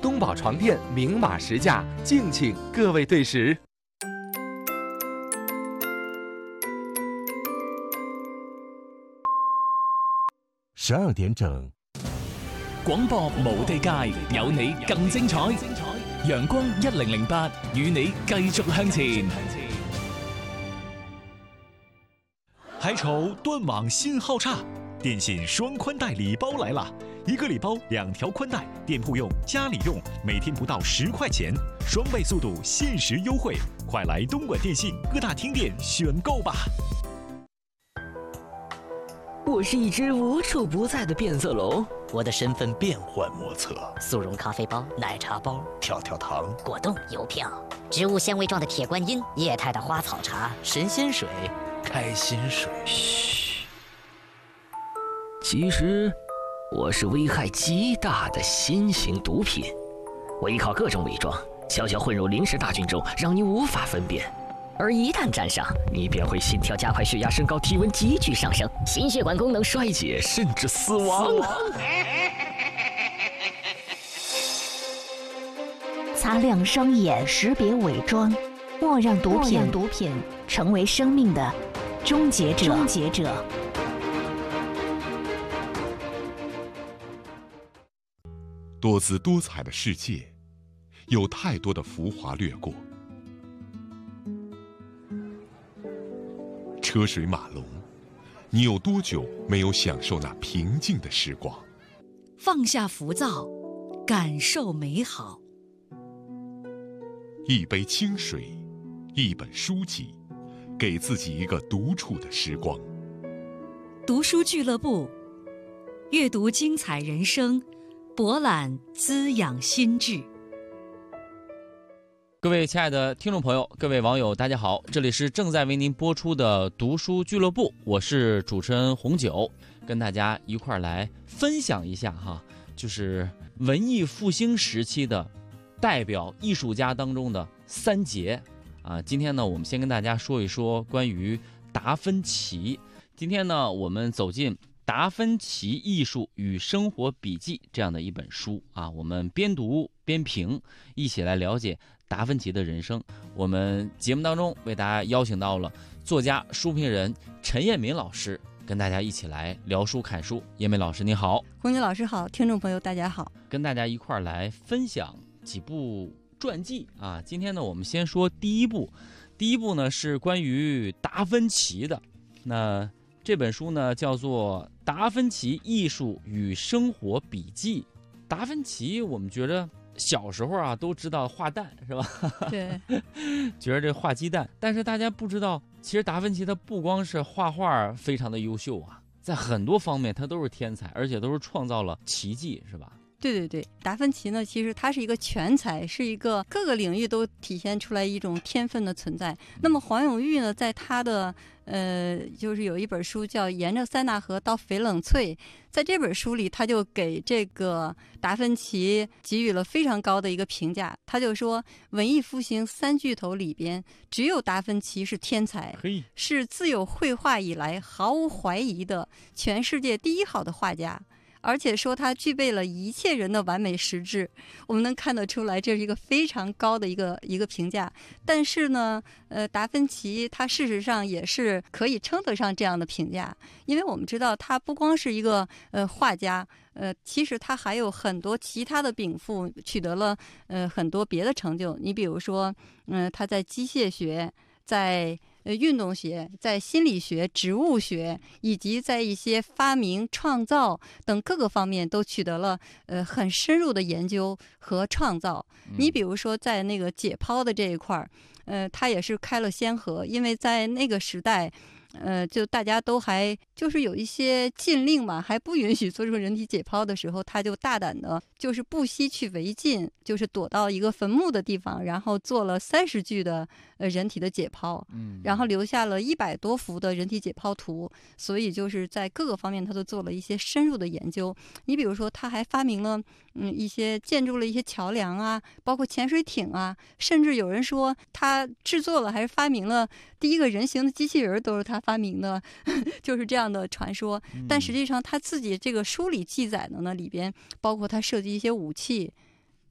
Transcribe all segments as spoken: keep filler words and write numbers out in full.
东宝床垫明码实价，敬请各位对时。 十二點整， 廣播無地界，有你更精彩。陽光一零零八與你繼續向前。 还愁断网信号差？电信双宽带礼包来了，一个礼包两条宽带，店铺用、家里用，每天不到十块钱，双倍速度，限时优惠，快来东莞电信各大厅店选购吧！ 我是一只无处不在的变色龙， 我的身份变幻莫测， 速溶咖啡包、奶茶包、 跳跳糖、 果冻、邮票、植物纤维状的铁观音、液态的花草茶、神仙水、 开心水。 嘘，其实我是危害极大的新型毒品，我依靠各种伪装，悄悄混入临时大军中，让你无法分辨。而一旦沾上，你便会心跳加快、血压升高、体温急剧上升、心血管功能衰竭，甚至死亡。 擦亮双眼，识别伪装，莫让毒品毒品成为生命的终结者。终结者。 多姿多彩的世界，有太多的浮华掠过。车水马龙，你有多久没有享受那平静的时光？ 放下浮躁，感受美好。 一杯清水，一本书籍，给自己一个独处的时光。 读书俱乐部，阅读精彩人生，博览滋养心智。 各位亲爱的听众朋友，各位网友，大家好，这里是正在为您播出的读书俱乐部，我是主持人红九，跟大家一块儿来分享一下哈，就是文艺复兴时期的代表艺术家当中的三杰啊。今天呢，我们先跟大家说一说关于达芬奇。今天呢，我们走进《达芬奇艺术与生活笔记》这样的一本书啊，我们边读边评，一起来了解达芬奇的人生。我们节目当中为大家邀请到了作家、书评人陈彦敏老师，跟大家一起来聊书看书。彦敏老师你好。 红军老师好，听众朋友大家好。 跟大家一块儿来分享几部传记啊。今天呢，我们先说第一部，第一部呢是关于达芬奇的。那这本书呢叫做《达芬奇艺术与生活笔记》。达芬奇我们觉得小时候啊都知道画蛋是吧？ 对， 觉得这画鸡蛋，但是大家不知道，其实达芬奇他不光是画画非常的优秀啊，在很多方面他都是天才，而且都是创造了奇迹，是吧？ 对对对，达芬奇呢，其实他是一个全才，是一个各个领域都体现出来一种天分的存在。那么黄永玉呢，在他的呃，就是有一本书叫《沿着塞纳河到翡冷翠》，在这本书里，他就给这个达芬奇给予了非常高的一个评价。他就说，文艺复兴三巨头里边，只有达芬奇是天才，是自有绘画以来毫无怀疑的全世界第一好的画家。而且说他具备了一切人的完美实质，我们能看得出来，这是一个非常高的一个一个评价。但是呢，呃，达芬奇他事实上也是可以称得上这样的评价，因为我们知道他不光是一个呃画家，呃，其实他还有很多其他的禀赋，取得了呃很多别的成就。你比如说，嗯、呃，他在机械学，在呃，运动学，在心理学、植物学，以及在一些发明、创造等各个方面都取得了呃很深入的研究和创造。你比如说，在那个解剖的这一块儿，呃，他也是开了先河，因为在那个时代。呃，就大家都还就是有一些禁令嘛，还不允许做这个人体解剖的时候，他就大胆的，就是不惜去违禁，就是躲到一个坟墓的地方，然后做了三十具的呃人体的解剖，嗯，然后留下了一百多幅的人体解剖图，所以就是在各个方面他都做了一些深入的研究。你比如说，他还发明了嗯一些建筑了一些桥梁啊，包括潜水艇啊，甚至有人说他制作了还是发明了第一个人形的机器人，都是他发明的，就是这样的传说。但实际上他自己这个书里记载的呢，里边包括他设计一些武器，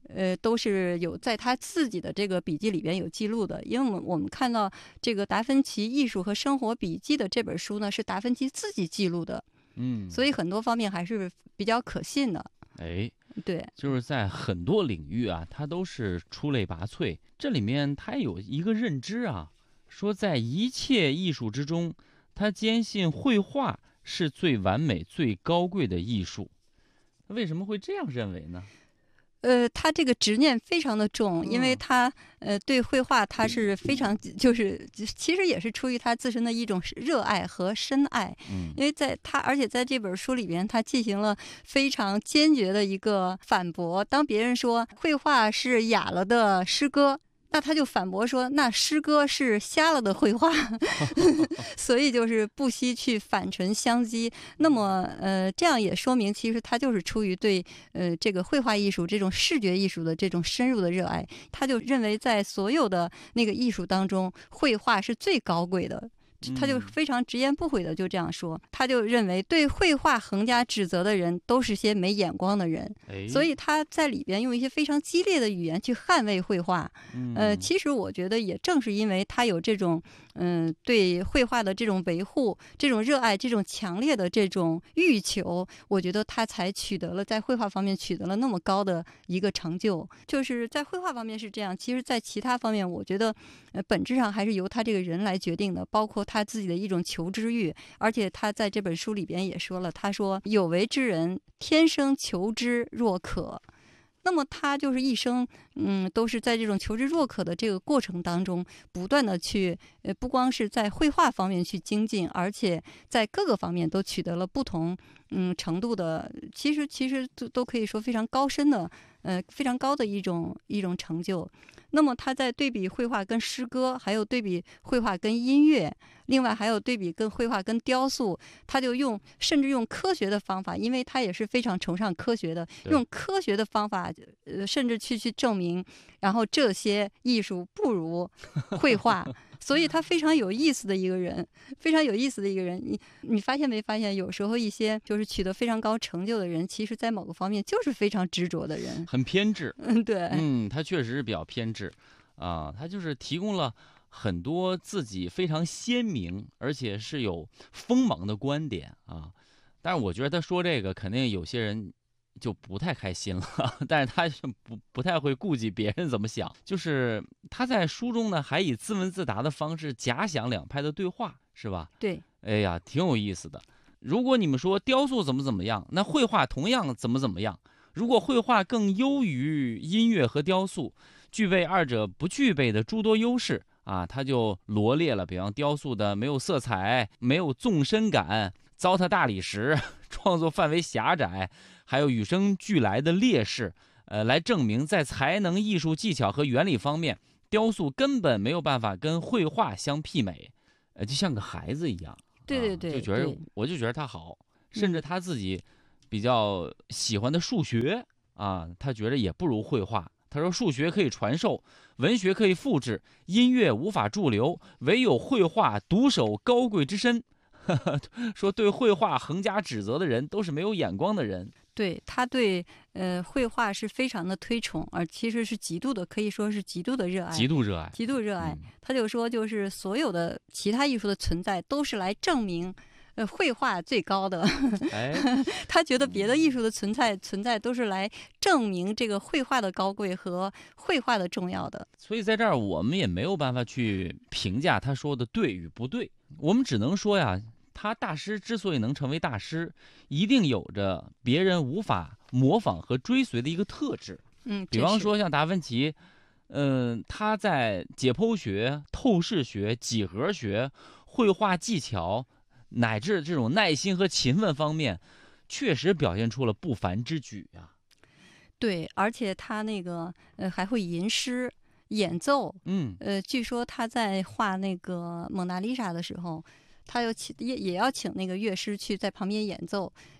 呃，都是有在他自己的这个笔记里边有记录的。因为我们我们看到这个达芬奇艺术和生活笔记的这本书呢，是达芬奇自己记录的， 嗯， 所以很多方面还是比较可信的。 哎， 对， 就是在很多领域啊，他都是出类拔萃。这里面他有一个认知啊，说在一切艺术之中，他坚信绘画是最完美、最高贵的艺术。为什么会这样认为呢？ 呃，他这个执念非常的重，因为他呃对绘画他是非常就是其实也是出于他自身的一种热爱和深爱。 嗯， 因为在他而且在这本书里边，他进行了非常坚决的一个反驳。当别人说绘画是哑了的诗歌，那他就反驳说，那诗歌是瞎了的绘画，所以就是不惜去反唇相讥。那么，呃，这样也说明，其实他就是出于对呃这个绘画艺术、这种视觉艺术的这种深入的热爱，他就认为在所有的那个艺术当中，绘画是最高贵的。他就非常直言不讳的就这样说，他就认为对绘画横加指责的人都是些没眼光的人，所以他在里边用一些非常激烈的语言去捍卫绘画。呃，其实我觉得也正是因为他有这种嗯、呃、对绘画的这种维护、这种热爱、这种强烈的这种欲求，我觉得他才取得了在绘画方面取得了那么高的一个成就。就是在绘画方面是这样，其实在其他方面，我觉得呃本质上还是由他这个人来决定的，包括他自己的一种求知欲。而且他在这本书里边也说了，他说有为之人天生求知若渴。那么他就是一生，嗯，都是在这种求知若渴的这个过程当中，不断的去，呃，不光是在绘画方面去精进，而且在各个方面都取得了不同，嗯，程度的，其实其实都都可以说非常高深的，呃，非常高的一种一种成就。那么他在对比绘画跟诗歌，还有对比绘画跟音乐，另外还有对比跟绘画跟雕塑，他就用甚至用科学的方法，因为他也是非常崇尚科学的，用科学的方法，呃，甚至去去证明，然后这些艺术不如绘画。所以他非常有意思的一个人，非常有意思的一个人。你你发现没发现，有时候一些就是取得非常高成就的人，其实在某个方面就是非常执着的人， 很偏执。 嗯，对， 嗯，他确实是比较偏执，啊，他就是提供了很多自己非常鲜明而且是有锋芒的观点啊。但是我觉得他说这个，肯定有些人就不太开心了，但是他是不不太会顾及别人怎么想。就是他在书中呢，还以自问自答的方式假想两派的对话，是吧？ 对， 哎呀，挺有意思的。如果你们说雕塑怎么怎么样，那绘画同样怎么怎么样。如果绘画更优于音乐和雕塑，具备二者不具备的诸多优势啊，他就罗列了，比方雕塑的没有色彩、没有纵深感、糟蹋大理石、创作范围狭窄，还有与生俱来的劣势，呃，来证明在才能、艺术技巧和原理方面，雕塑根本没有办法跟绘画相媲美，呃，就像个孩子一样。 对对对， 啊、就觉得我就觉得他好，甚至他自己比较喜欢的数学啊，他觉得也不如绘画。他说数学可以传授，文学可以复制，音乐无法驻留，唯有绘画独守高贵之身。说对绘画横加指责的人都是没有眼光的人。 对，他对呃绘画是非常的推崇，而其实是极度的，可以说是极度的热爱， 极度热爱， 极度热爱。嗯、他就说，就是所有的其他艺术的存在都是来证明。呃，绘画最高的， 哎， 他觉得别的艺术的存在存在都是来证明这个绘画的高贵和绘画的重要的。 所以在这儿我们也没有办法去评价他说的对与不对，我们只能说呀，他大师之所以能成为大师，一定有着别人无法模仿和追随的一个特质。 嗯， 比方说像达芬奇，嗯、呃，他在解剖学、透视学、几何学、绘画技巧。乃至这种耐心和勤奋方面，确实表现出了不凡之举啊。 对，而且他那个呃还会吟诗、演奏。 嗯， 呃，据说他在画那个蒙娜丽莎的时候，他要请也也要请那个乐师去在旁边演奏，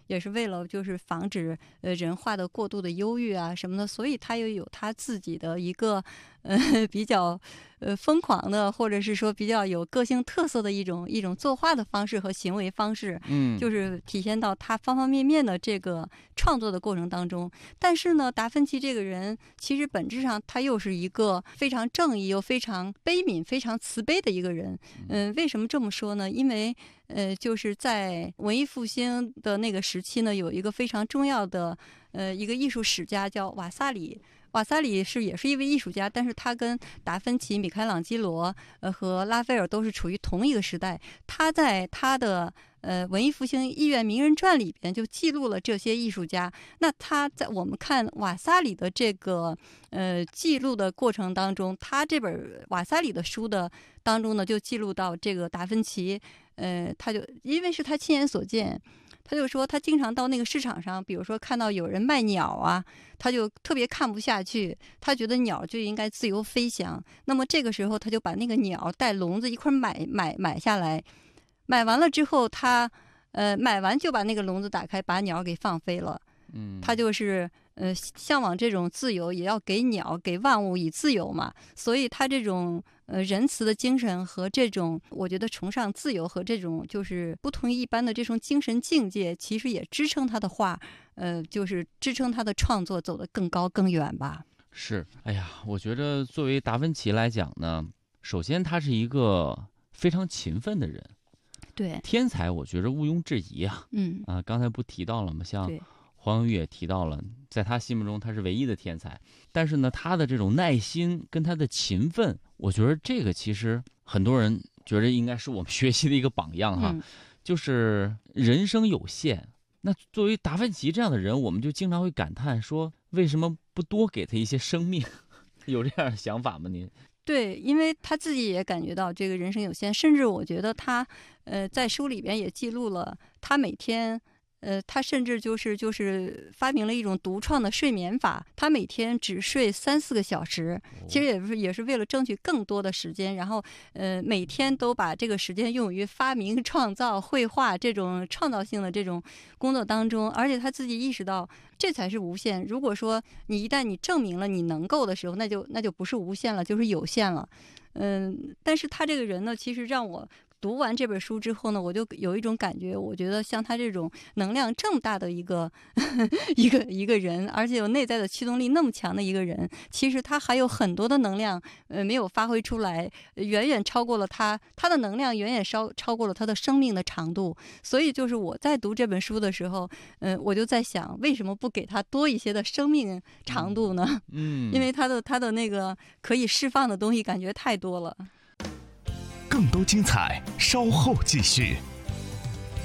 也是为了就是防止呃人化的过度的忧郁啊什么的，所以他又有他自己的一个呃比较呃疯狂的，或者是说比较有个性特色的一种一种作画的方式和行为方式， 嗯， 就是体现到他方方面面的这个创作的过程当中。但是呢，达芬奇这个人其实本质上他又是一个非常正义又非常悲悯、非常慈悲的一个人。嗯，为什么这么说呢？因为呃，就是在文艺复兴的那个时期呢，有一个非常重要的呃一个艺术史家叫瓦萨里。瓦萨里是也是一位艺术家，但是他跟达芬奇、米开朗基罗呃和拉斐尔都是处于同一个时代。他在他的呃文艺复兴艺苑名人传里边就记录了这些艺术家。那他在我们看瓦萨里的这个呃记录的过程当中，他这本瓦萨里的书的当中呢，就记录到这个达芬奇，呃，他就因为是他亲眼所见。他就说他经常到那个市场上，比如说看到有人卖鸟啊，他就特别看不下去，他觉得鸟就应该自由飞翔。那么这个时候他就把那个鸟带笼子一块买买买下来，买完了之后他呃买完就把那个笼子打开，把鸟给放飞了。 嗯， 他就是呃向往这种自由，也要给鸟给万物以自由嘛。所以他这种呃仁慈的精神和这种我觉得崇尚自由和这种就是不同于一般的这种精神境界，其实也支撑他的画，呃就是支撑他的创作走得更高更远吧。 是，哎呀，我觉得作为达芬奇来讲呢，首先他是一个非常勤奋的人， 对， 天才，我觉得毋庸置疑啊。 嗯啊，刚才不提到了吗？像黄永玉也提到了，在他心目中他是唯一的天才，但是呢，他的这种耐心跟他的勤奋，我觉得这个其实很多人觉得应该是我们学习的一个榜样哈。嗯、就是人生有限，那作为达芬奇这样的人，我们就经常会感叹说，为什么不多给他一些生命？有这样的想法吗？您？ 对，因为他自己也感觉到这个人生有限，甚至我觉得他呃在书里边也记录了他每天。呃，他甚至就是就是发明了一种独创的睡眠法，他每天只睡三四个小时，其实也是也是为了争取更多的时间，然后呃每天都把这个时间用于发明、创造、绘画这种创造性的这种工作当中，而且他自己意识到这才是无限。如果说你一旦你证明了你能够的时候，那就那就不是无限了，就是有限了。嗯，但是他这个人呢，其实让我。读完这本书之后呢，我就有一种感觉，我觉得像他这种能量这么大的一个呵呵一个一个人，而且有内在的驱动力那么强的一个人，其实他还有很多的能量，呃，没有发挥出来，远远超过了他，他的能量远远超超过了他的生命的长度。所以就是我在读这本书的时候，嗯、呃，我就在想，为什么不给他多一些的生命长度呢？ 嗯， 因为他的他的那个可以释放的东西感觉太多了。 更多精彩，稍后继续。